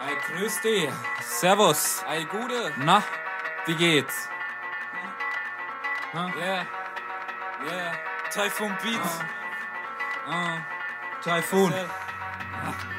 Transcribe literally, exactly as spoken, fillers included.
Ei, grüß dich. Servus. Ei, Gude. Na, wie geht's? Ja, yeah. yeah. Typhoon Beats. Uh. Uh. Typhoon.